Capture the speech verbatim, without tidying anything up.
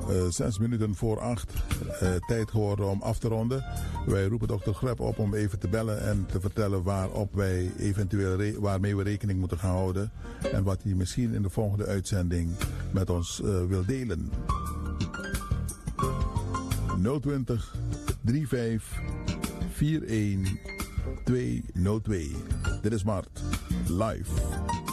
uh, zes minuten voor acht. Uh, tijd geworden om af te ronden. Wij roepen dokter Greb op om even te bellen en te vertellen waarop wij eventueel re- waarmee we rekening moeten gaan houden. En wat hij misschien in de volgende uitzending met ons uh, wil delen. nul twintig, vijfendertig, eenenveertig, tweehonderdtwee. Dit is Mart. Live.